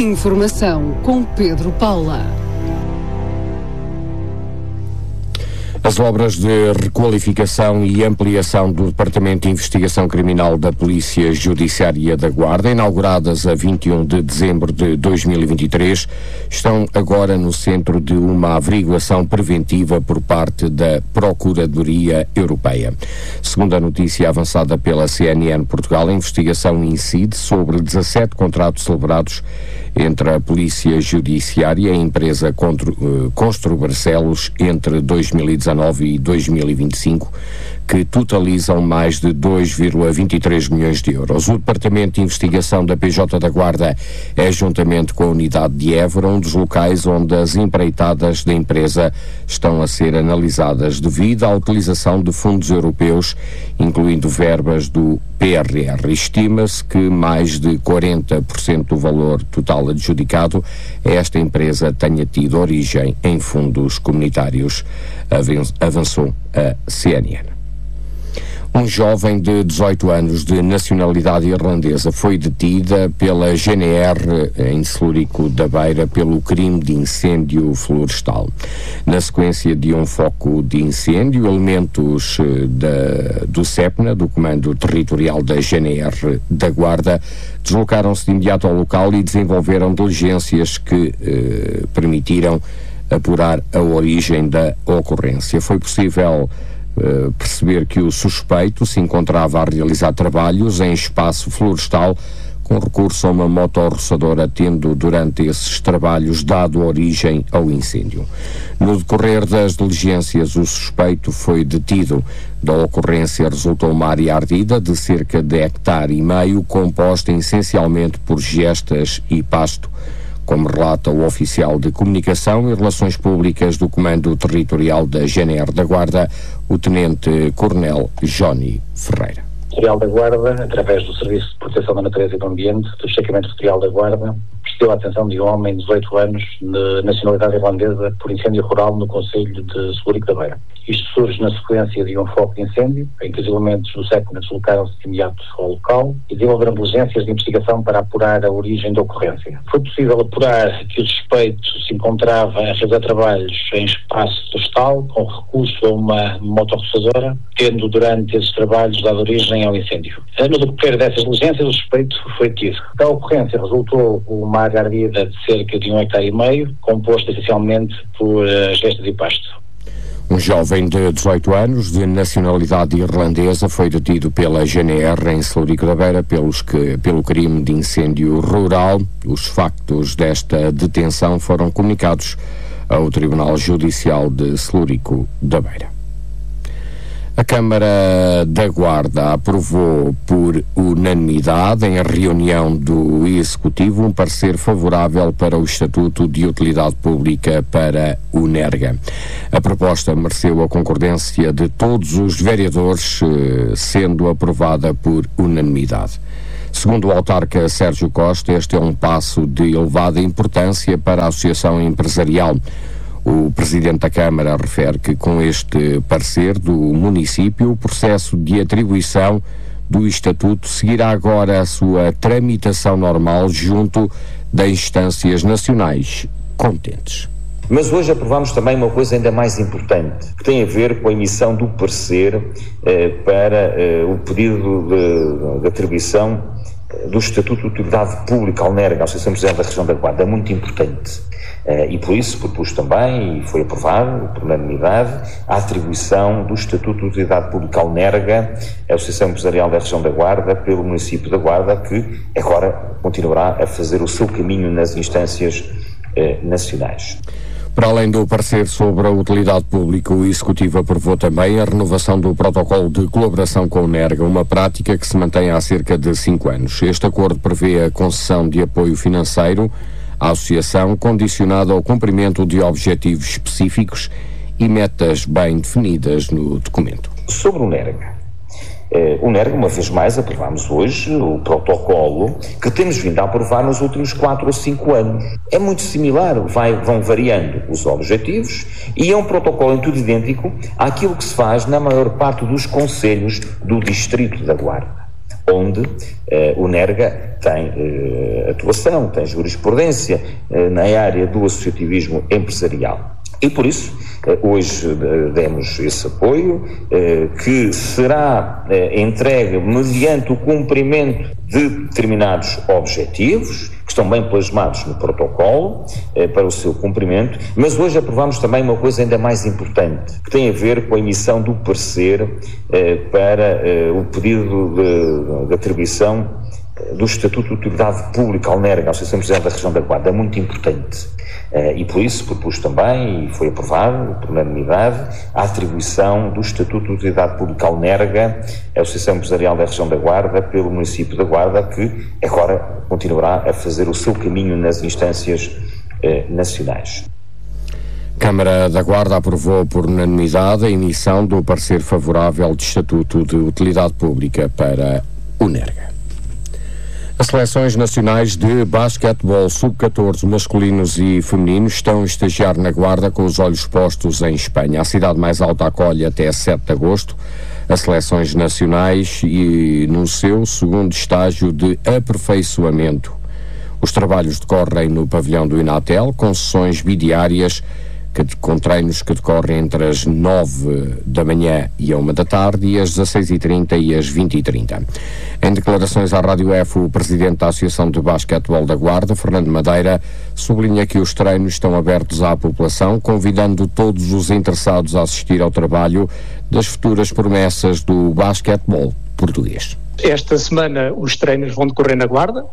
Informação com Pedro Paula. As obras de requalificação e ampliação do Departamento de Investigação Criminal da Polícia Judiciária da Guarda, inauguradas a 21 de dezembro de 2023, estão agora no centro de uma averiguação preventiva por parte da Procuradoria Europeia. Segundo a notícia avançada pela CNN Portugal, a investigação incide sobre 17 contratos celebrados entre a Polícia Judiciária e a empresa Constru Barcelos entre 2019 e 2025, que totalizam mais de 2,23 milhões de euros. O Departamento de Investigação da PJ da Guarda é, juntamente com a Unidade de Évora, um dos locais onde as empreitadas da empresa estão a ser analisadas devido à utilização de fundos europeus, incluindo verbas do PRR. Estima-se que mais de 40% do valor total adjudicado a esta empresa tenha tido origem em fundos comunitários, avançou a CNN. Um jovem de 18 anos de nacionalidade irlandesa foi detida pela GNR em Celurico da Beira pelo crime de incêndio florestal. Na sequência de um foco de incêndio, elementos do CEPNA, do Comando Territorial da GNR da Guarda, deslocaram-se de imediato ao local e desenvolveram diligências que permitiram apurar a origem da ocorrência. Foi possível perceber que o suspeito se encontrava a realizar trabalhos em espaço florestal com recurso a uma motorroçadora, tendo durante esses trabalhos dado origem ao incêndio. No decorrer das diligências, o suspeito foi detido. Da ocorrência resultou uma área ardida de cerca de 1,5 hectares, composta essencialmente por gestas e pasto, como relata o oficial de Comunicação e Relações Públicas do Comando Territorial da GNR da Guarda, o Tenente-Coronel Johnny Ferreira. Territorial da Guarda, através do Serviço de Proteção da Natureza e do Ambiente, do Destacamento Territorial da Guarda, prestou a atenção de um homem de 18 anos, de nacionalidade irlandesa, por incêndio rural no concelho de Celurico da Beira. Isto surge na sequência de um foco de incêndio, em que os elementos do CEPNA deslocaram-se de imediato ao local e desenvolveram diligências de investigação para apurar a origem da ocorrência. Foi possível apurar que o suspeito se encontrava a realizar trabalhos em espaço florestal, com recurso a uma motorroçadora, tendo durante esses trabalhos dado origem ao incêndio. No decorrer dessas diligências, o suspeito foi detido. Da ocorrência resultou uma área ardida de cerca de 1,5 hectares, composta essencialmente por gestas e pasto. Um jovem de 18 anos, de nacionalidade irlandesa, foi detido pela GNR em Celurico da Beira pelo crime de incêndio rural. Os factos desta detenção foram comunicados ao Tribunal Judicial de Celurico da Beira. A Câmara da Guarda aprovou por unanimidade, em reunião do Executivo, um parecer favorável para o Estatuto de Utilidade Pública para o NERGA. A proposta mereceu a concordância de todos os vereadores, sendo aprovada por unanimidade. Segundo o autarca Sérgio Costa, este é um passo de elevada importância para a associação empresarial. O Presidente da Câmara refere que com este parecer do município, o processo de atribuição do Estatuto seguirá agora a sua tramitação normal junto das instâncias nacionais competentes. Mas hoje aprovamos também uma coisa ainda mais importante, que tem a ver com a emissão do parecer para o pedido de atribuição do Estatuto de Utilidade Pública ao NERGA, à Associação Empresarial da Região da Guarda. É muito importante. E por isso propus também, e foi aprovado por unanimidade, a atribuição do Estatuto de Utilidade Pública ao NERGA, a Associação Empresarial da Região da Guarda, pelo município da Guarda, que agora continuará a fazer o seu caminho nas instâncias nacionais. Para além do parecer sobre a utilidade pública, o Executivo aprovou também a renovação do protocolo de colaboração com o NERGA, uma prática que se mantém há cerca de 5 anos. Este acordo prevê a concessão de apoio financeiro à associação, condicionada ao cumprimento de objetivos específicos e metas bem definidas no documento. Sobre o NERGA, uma vez mais, aprovamos hoje o protocolo que temos vindo a aprovar nos últimos 4 ou 5 anos. É muito similar, vão variando os objetivos e é um protocolo em tudo idêntico àquilo que se faz na maior parte dos concelhos do Distrito da Guarda. onde o NERGA tem atuação, tem jurisprudência na área do associativismo empresarial. E por isso, hoje demos esse apoio, que será entregue mediante o cumprimento de determinados objetivos, que estão bem plasmados no protocolo, para o seu cumprimento, mas hoje aprovamos também uma coisa ainda mais importante, que tem a ver com a emissão do parecer para o pedido de atribuição do Estatuto de Utilidade Pública ao NERGA, à Associação Empresarial da Região da Guarda. É muito importante. E por isso propus também, e foi aprovado por unanimidade, a atribuição do Estatuto de Utilidade Pública ao NERGA, a Associação Empresarial da Região da Guarda, pelo município da Guarda, que agora continuará a fazer o seu caminho nas instâncias nacionais. Câmara da Guarda aprovou por unanimidade a emissão do parecer favorável de Estatuto de Utilidade Pública para o NERGA. As seleções nacionais de basquetebol sub-14 masculinos e femininos estão a estagiar na Guarda com os olhos postos em Espanha. A cidade mais alta acolhe até 7 de agosto as seleções nacionais e no seu segundo estágio de aperfeiçoamento. Os trabalhos decorrem no pavilhão do Inatel, com sessões bidiárias com treinos que decorrem entre as 9 da manhã e a 1 da tarde e às 16h30 e às 20h30. Em declarações à Rádio F, o presidente da Associação de Basquetebol da Guarda, Fernando Madeira, sublinha que os treinos estão abertos à população, convidando todos os interessados a assistir ao trabalho das futuras promessas do basquetebol português. Esta semana os treinos vão decorrer na Guarda,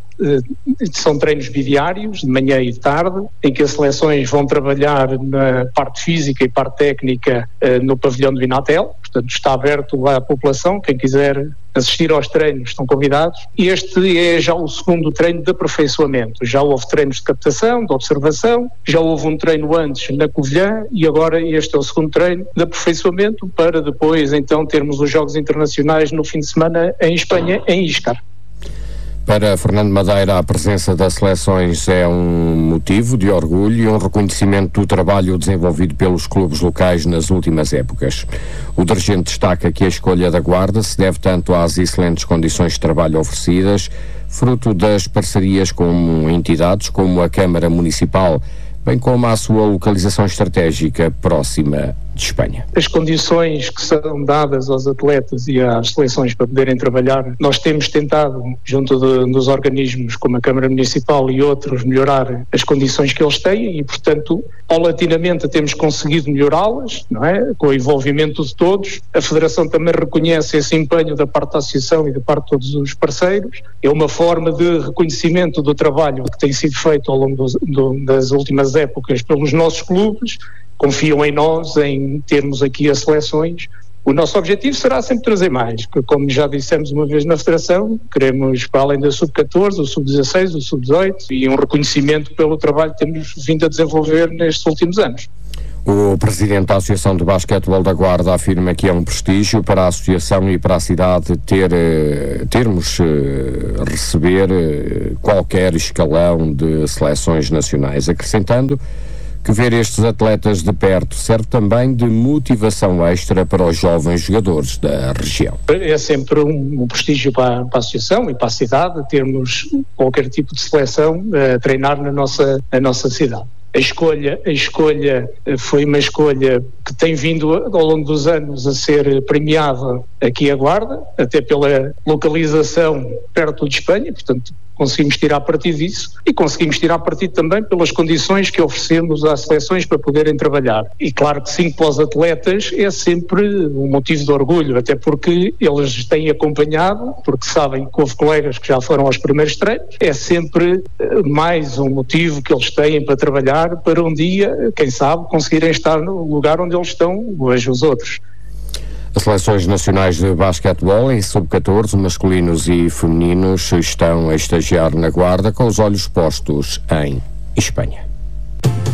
são treinos bidiários, de manhã e de tarde, em que as seleções vão trabalhar na parte física e parte técnica no pavilhão do Inatel, portanto está aberto à população, quem quiser assistir aos treinos estão convidados. E este é já o segundo treino de aperfeiçoamento. Já houve treinos de captação, de observação, já houve um treino antes na Covilhã e agora este é o segundo treino de aperfeiçoamento para depois então termos os Jogos Internacionais no fim de semana em Espanha, em Íscar. Para Fernando Madeira, a presença das seleções é um motivo de orgulho e um reconhecimento do trabalho desenvolvido pelos clubes locais nas últimas épocas. O dirigente destaca que a escolha da Guarda se deve tanto às excelentes condições de trabalho oferecidas, fruto das parcerias com entidades como a Câmara Municipal, bem como à sua localização estratégica próxima de Espanha. As condições que são dadas aos atletas e às seleções para poderem trabalhar, nós temos tentado, junto dos organismos como a Câmara Municipal e outros, melhorar as condições que eles têm e, portanto, paulatinamente temos conseguido melhorá-las, não é? Com o envolvimento de todos. A Federação também reconhece esse empenho da parte da Associação e da parte de todos os parceiros. É uma forma de reconhecimento do trabalho que tem sido feito ao longo das últimas épocas pelos nossos clubes. Confiam em nós, em termos aqui as seleções. O nosso objetivo será sempre trazer mais, porque, como já dissemos uma vez na Federação, queremos, para além da Sub-14, o Sub-16, o Sub-18 e um reconhecimento pelo trabalho que temos vindo a desenvolver nestes últimos anos. O presidente da Associação de Basquetebol da Guarda afirma que é um prestígio para a associação e para a cidade receber qualquer escalão de seleções nacionais, acrescentando que ver estes atletas de perto serve também de motivação extra para os jovens jogadores da região. É sempre um prestígio para a associação e para a cidade termos qualquer tipo de seleção a treinar na nossa cidade. A escolha foi uma escolha que tem vindo ao longo dos anos a ser premiada aqui a Guarda, até pela localização perto de Espanha, portanto conseguimos tirar partido disso e conseguimos tirar partido também pelas condições que oferecemos às seleções para poderem trabalhar. E claro que sim, para os atletas é sempre um motivo de orgulho, até porque eles têm acompanhado, porque sabem que houve colegas que já foram aos primeiros treinos, é sempre mais um motivo que eles têm para trabalhar, para um dia, quem sabe, conseguirem estar no lugar onde eles estão hoje os outros. As seleções nacionais de basquetebol em sub-14, masculinos e femininos, estão a estagiar na Guarda com os olhos postos em Espanha.